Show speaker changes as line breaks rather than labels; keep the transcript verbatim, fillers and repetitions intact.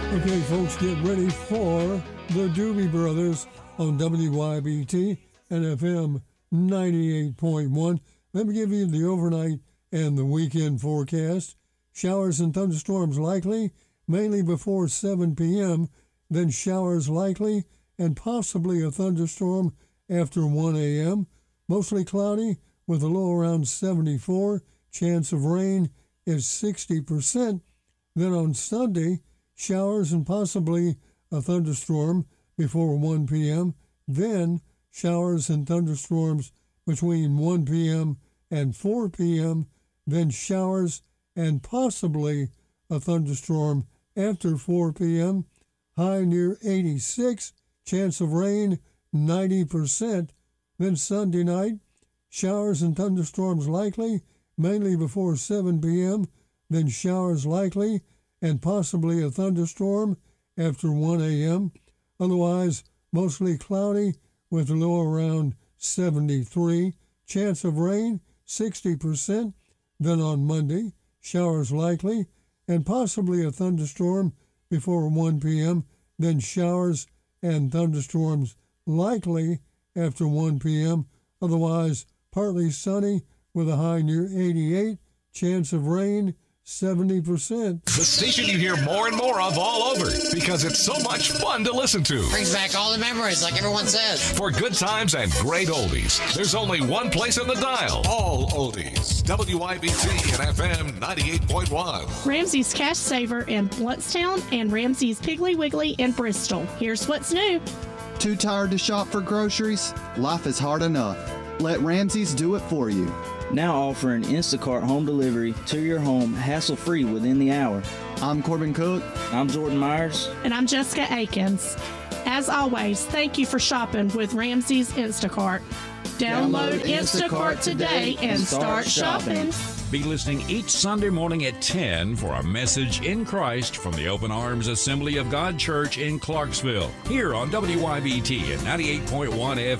Okay, folks, get ready for the Doobie Brothers on W Y B T and F M ninety-eight point one. Let me give you the overnight and the weekend forecast. Showers and thunderstorms likely, mainly before seven p.m., then showers likely and possibly a thunderstorm after one a.m. Mostly cloudy with a low around seventy-four. Chance of rain is sixty percent. Then on Sunday, showers and possibly a thunderstorm before one p.m., then showers and thunderstorms between one p.m. and four p.m., then showers and possibly a thunderstorm after four p.m., high near eighty-six, chance of rain ninety percent. Then Sunday night, showers and thunderstorms likely, mainly before seven p.m., then showers likely and possibly a thunderstorm after one a.m. Otherwise, mostly cloudy with a low around seventy-three. Chance of rain, sixty percent. Then on Monday, showers likely and possibly a thunderstorm before one p.m. Then showers and thunderstorms likely after one p.m. Otherwise, partly sunny with a high near eighty-eight. Chance of rain, seventy percent.
The station you hear more and more of all over because it's so much fun to listen to.
Brings back all the memories, like everyone says.
For good times and great oldies, there's only one place on the dial. All oldies. W Y B T and F M ninety-eight point one.
Ramsey's Cash Saver in Bluntstown and Ramsey's Piggly Wiggly in Bristol. Here's what's new.
Too tired to shop for groceries? Life is hard enough. Let Ramsey's do it for you.
Now offering Instacart home delivery to your home hassle-free within the hour.
I'm Corbin Cook.
I'm Jordan Myers.
And I'm Jessica Akins. As always, thank you for shopping with Ramsey's Instacart. Download, Download Instacart, Instacart today and, and start, start shopping.
Be listening each Sunday morning at ten for a message in Christ from the Open Arms Assembly of God Church in Clarksville. Here on W Y B T at ninety-eight point one F M.